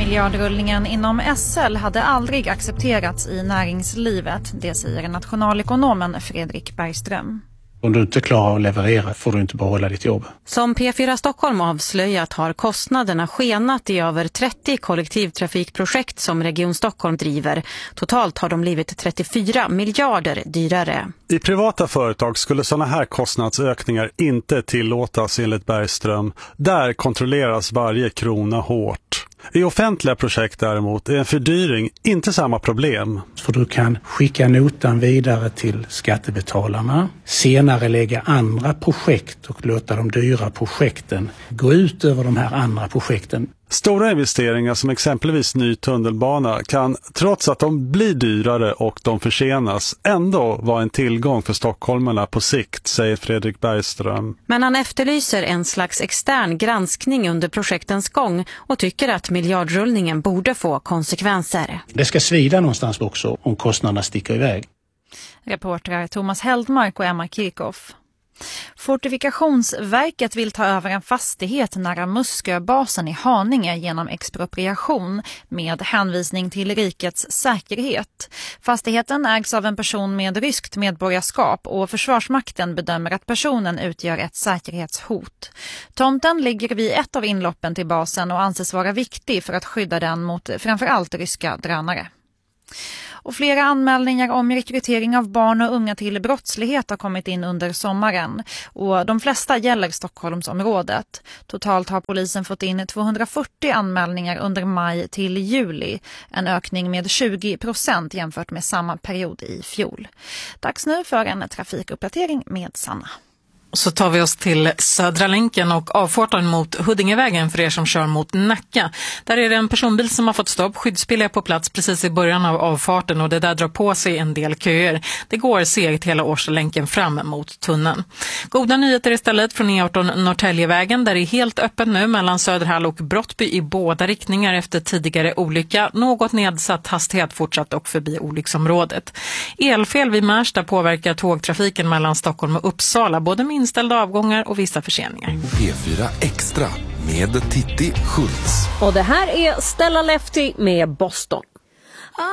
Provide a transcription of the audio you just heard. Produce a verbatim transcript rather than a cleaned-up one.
Miljardrullningen inom S L hade aldrig accepterats i näringslivet, det säger nationalekonomen Fredrik Bergström. Om du inte klarar att leverera får du inte behålla ditt jobb. Som P fyra Stockholm avslöjat har kostnaderna skenat i över trettio kollektivtrafikprojekt som Region Stockholm driver. Totalt har de blivit trettiofyra miljarder dyrare. I privata företag skulle sådana här kostnadsökningar inte tillåtas enligt Bergström. Där kontrolleras varje krona hårt. I offentliga projekt däremot är en fördyring inte samma problem. För du kan skicka notan vidare till skattebetalarna, senare lägga andra projekt och låta de dyra projekten gå ut över de här andra projekten. Stora investeringar som exempelvis ny tunnelbana kan, trots att de blir dyrare och de försenas, ändå vara en tillgång för stockholmarna på sikt, säger Fredrik Bergström. Men han efterlyser en slags extern granskning under projektens gång och tycker att miljardrullningen borde få konsekvenser. Det ska svida någonstans också om kostnaderna sticker iväg. Reportrar Thomas Heldmark och Emma Kirchhoff. Fortifikationsverket vill ta över en fastighet nära Musköbasen i Haninge genom expropriation med hänvisning till rikets säkerhet. Fastigheten ägs av en person med ryskt medborgarskap och Försvarsmakten bedömer att personen utgör ett säkerhetshot. Tomten ligger vid ett av inloppen till basen och anses vara viktig för att skydda den mot framförallt ryska drönare. Och flera anmälningar om rekrytering av barn och unga till brottslighet har kommit in under sommaren. Och de flesta gäller Stockholmsområdet. Totalt har polisen fått in tvåhundrafyrtio anmälningar under maj till juli. En ökning med tjugo procent jämfört med samma period i fjol. Dags nu för en trafikuppdatering med Sanna. Så tar vi oss till Södra länken och avfarten mot Huddingevägen för er som kör mot Nacka. Där är det en personbil som har fått stopp. Skyddsbil är på plats precis i början av avfarten och det där drar på sig en del köer. Det går segt hela Årslänken fram mot tunneln. Goda nyheter istället från E arton Norrtäljevägen där det är helt öppet nu mellan Söderhall och Brottby i båda riktningar efter tidigare olycka. Något nedsatt hastighet fortsatt och förbi olycksområdet. Elfel vid Märsta påverkar tågtrafiken mellan Stockholm och Uppsala både med inställda avgångar och vissa förseningar. P fyra Extra med Titti Schultz. Och det här är Stella Lefty med Boston.